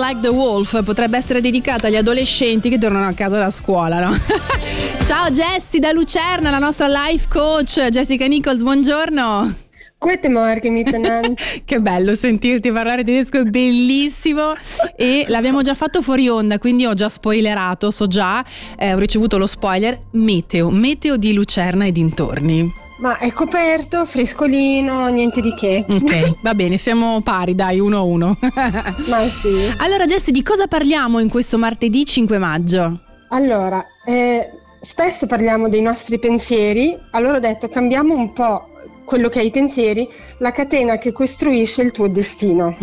Like the Wolf potrebbe essere dedicata agli adolescenti che tornano a casa da scuola, no? Ciao Jessie da Lucerna, la nostra life coach Jessica Nichols, buongiorno. Guten Morgen miteinander. Che bello sentirti parlare tedesco, è bellissimo, e l'abbiamo già fatto fuori onda, quindi ho già spoilerato, so già, ho ricevuto lo spoiler, meteo di Lucerna e dintorni. Ma è coperto, frescolino, niente di che. Ok, va bene, siamo pari, dai, 1-1. Ma sì. Allora Jessie, di cosa parliamo in questo martedì 5 maggio? Allora, spesso parliamo dei nostri pensieri, allora ho detto cambiamo un po' quello che è i pensieri, la catena che costruisce il tuo destino.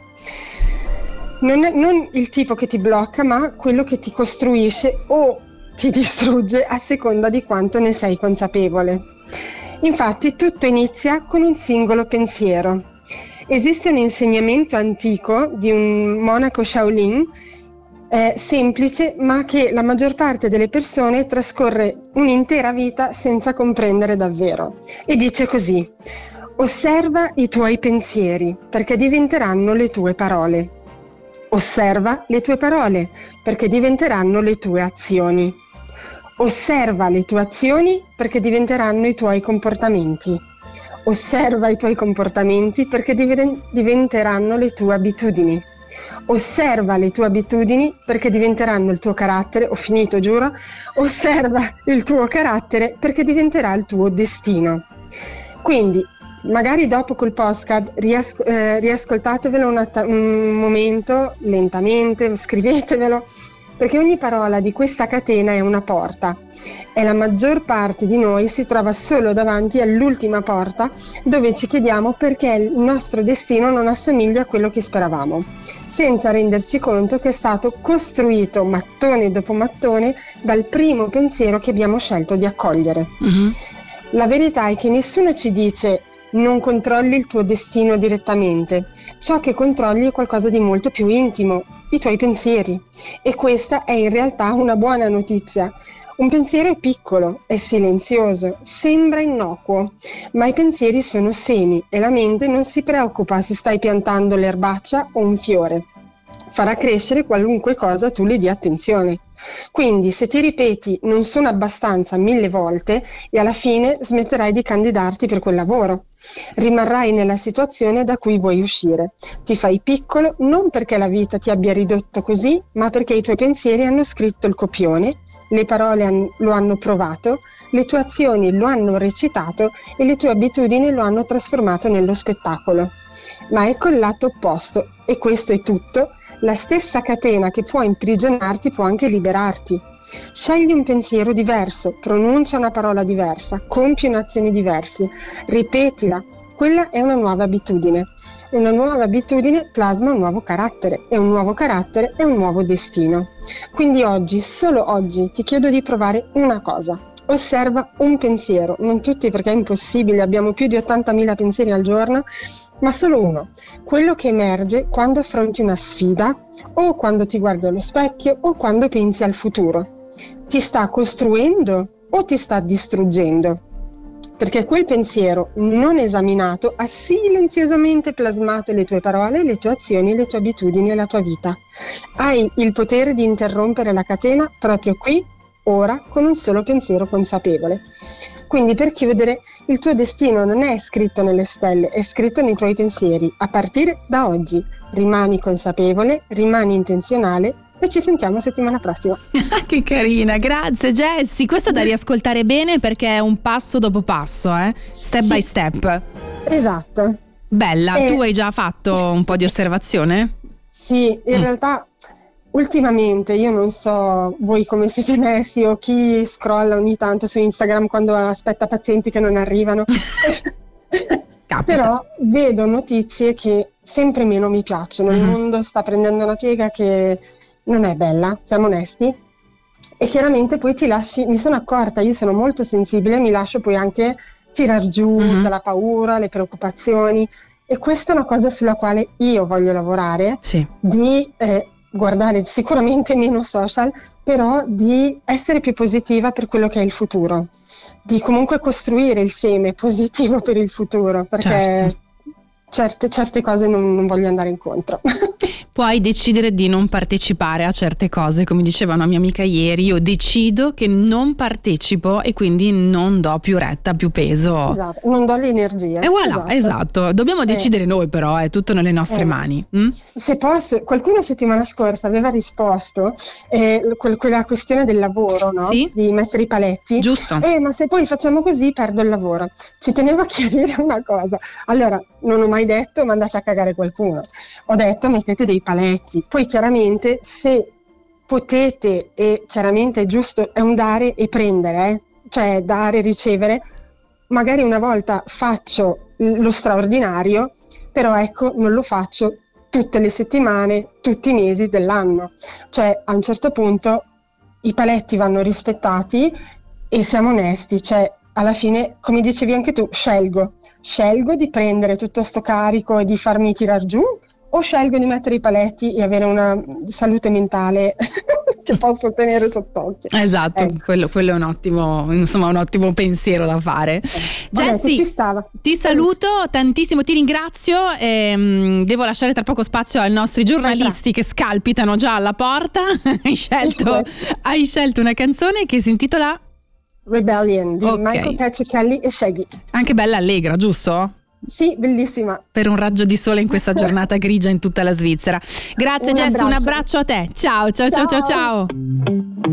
Non il tipo che ti blocca, ma quello che ti costruisce o ti distrugge a seconda di quanto ne sei consapevole. Infatti tutto inizia con un singolo pensiero. Esiste un insegnamento antico di un monaco Shaolin, semplice, ma che la maggior parte delle persone trascorre un'intera vita senza comprendere davvero. E dice così: osserva i tuoi pensieri perché diventeranno le tue parole. Osserva le tue parole perché diventeranno le tue azioni. Osserva le tue azioni perché diventeranno i tuoi comportamenti. Osserva i tuoi comportamenti perché diventeranno le tue abitudini. Osserva le tue abitudini perché diventeranno il tuo carattere. Ho finito, giuro. Osserva il tuo carattere perché diventerà il tuo destino. Quindi magari dopo col podcast riascoltatevelo un momento lentamente, scrivetevelo, perché ogni parola di questa catena è una porta e la maggior parte di noi si trova solo davanti all'ultima porta, dove ci chiediamo perché il nostro destino non assomiglia a quello che speravamo, senza renderci conto che è stato costruito mattone dopo mattone dal primo pensiero che abbiamo scelto di accogliere. La verità è che nessuno ci dice non controlli il tuo destino direttamente. Ciò che controlli è qualcosa di molto più intimo, i tuoi pensieri. E questa è in realtà una buona notizia. Un pensiero è piccolo, è silenzioso, sembra innocuo, ma i pensieri sono semi e la mente non si preoccupa se stai piantando l'erbaccia o un fiore. Farà crescere qualunque cosa tu le dia attenzione. Quindi se ti ripeti non sono abbastanza 1000 volte, e alla fine smetterai di candidarti per quel lavoro. Rimarrai nella situazione da cui vuoi uscire. Ti fai piccolo non perché la vita ti abbia ridotto così, ma perché i tuoi pensieri hanno scritto il copione, le parole lo hanno provato, le tue azioni lo hanno recitato e le tue abitudini lo hanno trasformato nello spettacolo. Ma ecco il lato opposto, e questo è tutto. La stessa catena che può imprigionarti può anche liberarti. Scegli un pensiero diverso, pronuncia una parola diversa, compi un'azione diversa, ripetila. Quella è una nuova abitudine. Una nuova abitudine plasma un nuovo carattere e un nuovo carattere è un nuovo destino. Quindi oggi, solo oggi, ti chiedo di provare una cosa. Osserva un pensiero, non tutti perché è impossibile, abbiamo più di 80.000 pensieri al giorno, ma solo uno, quello che emerge quando affronti una sfida o quando ti guardi allo specchio o quando pensi al futuro. Ti sta costruendo o ti sta distruggendo? Perché quel pensiero non esaminato ha silenziosamente plasmato le tue parole, le tue azioni, le tue abitudini e la tua vita. Hai il potere di interrompere la catena proprio qui, ora, con un solo pensiero consapevole. Quindi, per chiudere, il tuo destino non è scritto nelle stelle, è scritto nei tuoi pensieri. A partire da oggi rimani consapevole, rimani intenzionale e ci sentiamo settimana prossima. Che carina, grazie Jessie. Questo è da riascoltare bene perché è un passo dopo passo, step by step. Esatto. Bella, tu hai già fatto un po' di osservazione? Sì, in realtà ultimamente, io non so voi come siete messi o chi scrolla ogni tanto su Instagram quando aspetta pazienti che non arrivano, però vedo notizie che sempre meno mi piacciono. Il mondo sta prendendo una piega che non è bella, siamo onesti, e chiaramente poi ti lasci, mi sono accorta, io sono molto sensibile, mi lascio poi anche tirar giù dalla paura, le preoccupazioni, e questa è una cosa sulla quale io voglio lavorare, di guardare sicuramente meno social, però di essere più positiva per quello che è il futuro, di comunque costruire il seme positivo per il futuro, perché certe cose non voglio andare incontro. Puoi decidere di non partecipare a certe cose, come diceva una mia amica ieri, io decido che non partecipo e quindi non do più retta, più peso. Esatto, non do l'energia. E voilà, esatto. Dobbiamo decidere noi però, è tutto nelle nostre mani. Se posso, qualcuno settimana scorsa aveva risposto quella questione del lavoro, no? Sì? Di mettere i paletti. Giusto. Ma se poi facciamo così perdo il lavoro. Ci tenevo a chiarire una cosa. Allora, non ho mai detto mandate a cagare qualcuno. Ho detto mettete dei paletti. Poi chiaramente se potete, e chiaramente è giusto, è un dare e prendere, cioè dare e ricevere. Magari una volta faccio lo straordinario, però ecco non lo faccio tutte le settimane, tutti i mesi dell'anno. Cioè a un certo punto i paletti vanno rispettati e siamo onesti, cioè alla fine, come dicevi anche tu, scelgo di prendere tutto sto carico e di farmi tirar giù, o scelgo di mettere i paletti e avere una salute mentale che posso tenere sott'occhio. Esatto, ecco. quello è un ottimo pensiero da fare. Jessie, ti saluto tantissimo, ti ringrazio, devo lasciare tra poco spazio ai nostri giornalisti che scalpitano già alla porta. Hai scelto una canzone che si intitola Rebellion di Michael Kelly e Shaggy. Anche bella allegra, giusto? Sì, bellissima. Per un raggio di sole in questa giornata grigia in tutta la Svizzera. Grazie Jessie, un abbraccio a te. Ciao.